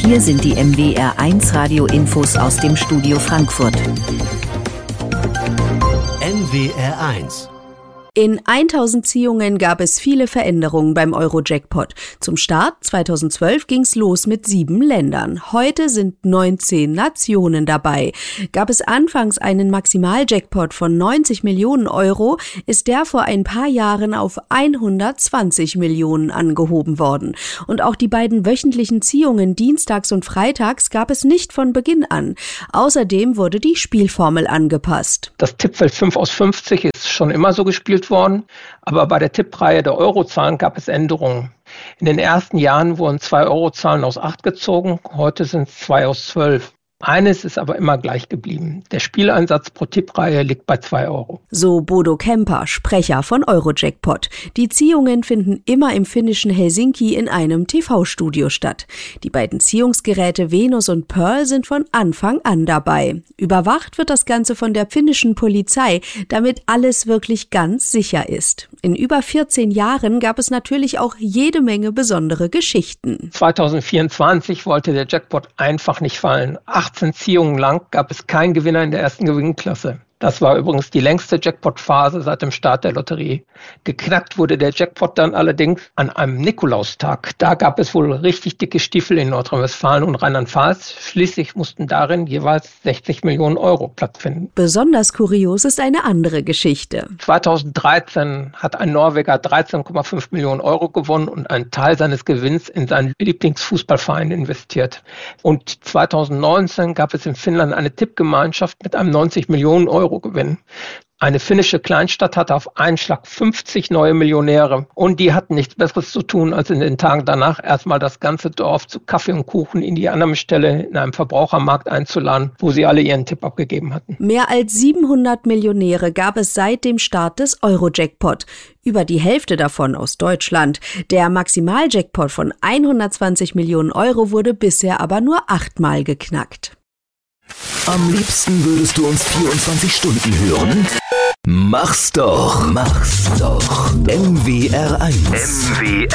Hier sind die MWR1 Radio-Infos aus dem Studio Frankfurt. MWR1. In 1000 Ziehungen gab es viele Veränderungen beim Euro-Jackpot. Zum Start 2012 ging's los mit 7 Ländern. Heute sind 19 Nationen dabei. Gab es anfangs einen Maximaljackpot von 90 Millionen Euro, ist der vor ein paar Jahren auf 120 Millionen angehoben worden. Und auch die beiden wöchentlichen Ziehungen dienstags und freitags gab es nicht von Beginn an. Außerdem wurde die Spielformel angepasst. Das Tippfeld 5 aus 50 ist schon immer so gespielt worden, aber bei der Tippreihe der Eurozahlen gab es Änderungen. In den ersten Jahren wurden 2 Eurozahlen aus 8 gezogen, heute sind es 2 aus 12. Eines ist aber immer gleich geblieben. Der Spieleinsatz pro Tippreihe liegt bei 2 Euro. So Bodo Kemper, Sprecher von Eurojackpot. Die Ziehungen finden immer im finnischen Helsinki in einem TV-Studio statt. Die beiden Ziehungsgeräte Venus und Pearl sind von Anfang an dabei. Überwacht wird das Ganze von der finnischen Polizei, damit alles wirklich ganz sicher ist. In über 14 Jahren gab es natürlich auch jede Menge besondere Geschichten. 2024 wollte der Jackpot einfach nicht fallen. 18 Ziehungen lang gab es keinen Gewinner in der ersten Gewinnklasse. Das war übrigens die längste Jackpot-Phase seit dem Start der Lotterie. Geknackt wurde der Jackpot dann allerdings an einem Nikolaustag. Da gab es wohl richtig dicke Stiefel in Nordrhein-Westfalen und Rheinland-Pfalz. Schließlich mussten darin jeweils 60 Millionen Euro Platz finden. Besonders kurios ist eine andere Geschichte. 2013 hat ein Norweger 13,5 Millionen Euro gewonnen und einen Teil seines Gewinns in seinen Lieblingsfußballverein investiert. Und 2019 gab es in Finnland eine Tippgemeinschaft mit einem 90 Millionen Euro Gewinn. Eine finnische Kleinstadt hatte auf einen Schlag 50 neue Millionäre und die hatten nichts Besseres zu tun, als in den Tagen danach erstmal das ganze Dorf zu Kaffee und Kuchen in die Annahmestelle in einem Verbrauchermarkt einzuladen, wo sie alle ihren Tipp abgegeben hatten. Mehr als 700 Millionäre gab es seit dem Start des Euro-Jackpot. Über die Hälfte davon aus Deutschland. Der Maximaljackpot von 120 Millionen Euro wurde bisher aber nur 8-mal geknackt. Am liebsten würdest du uns 24 Stunden hören? Mach's doch. MWR1.